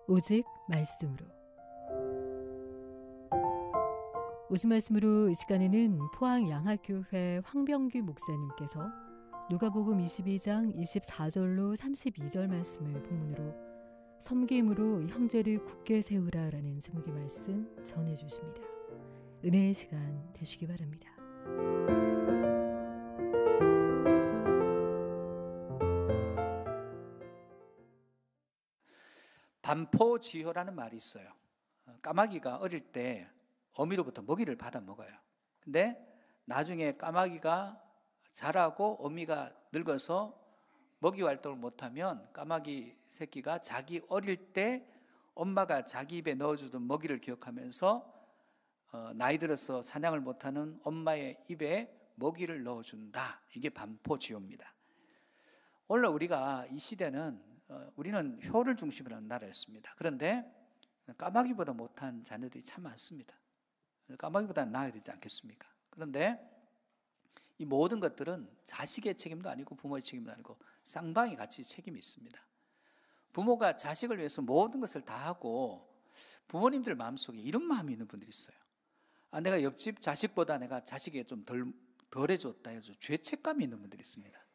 오직 말씀으로. 오직 말씀으로 이 시간에는 포항 양학교회 황병규 목사님께서 누가복음 22장 24절로 32절 말씀을 본문으로 섬김으로 형제를 굳게 세우라라는 제목의 말씀 전해주십니다. 은혜의 시간 되시기 바랍니다. 반포지효라는 말이 있어요. 까마귀가 어릴 때 어미로부터 먹이를 받아 먹어요. 근데 나중에 까마귀가 자라고 어미가 늙어서 먹이 활동을 못하면 까마귀 새끼가 자기 어릴 때 엄마가 자기 입에 넣어주던 먹이를 기억하면서 나이 들어서 사냥을 못하는 엄마의 입에 먹이를 넣어준다. 이게 반포지효입니다. 원래 우리가 이 시대는 우리는 효를 중심으로 하는 나라였습니다. 그런데 까마귀보다 못한 자녀들이 참 많습니다. 까마귀보다는 나아야 되지 않겠습니까? 그런데 이 모든 것들은 자식의 책임도 아니고 부모의 책임도 아니고 쌍방이 같이 책임이 있습니다. 부모가 자식을 위해서 모든 것을 다 하고 부모님들 마음속에 이런 마음이 있는 분들이 있어요. 내가 옆집 자식보다 내가 자식에게 좀 덜 해줬다 해서 죄책감이 있는 분들이 있습니다.